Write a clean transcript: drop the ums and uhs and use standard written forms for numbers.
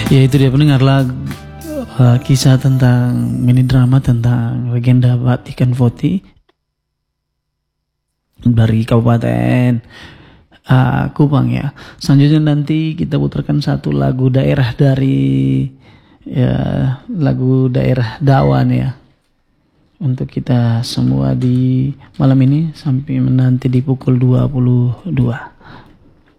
Ya itu dia pendengarlah kisah tentang mini drama tentang legenda Vatikan Voti dari Kabupaten Kupang ya. Selanjutnya nanti kita putarkan satu lagu daerah dari lagu daerah Dawan ya. Untuk kita semua di malam ini sampai nanti di pukul 22.